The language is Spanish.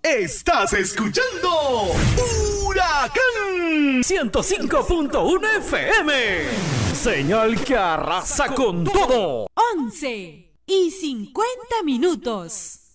Estás escuchando Huracán 105.1 FM. Señal que arrasa con todo. 11:50.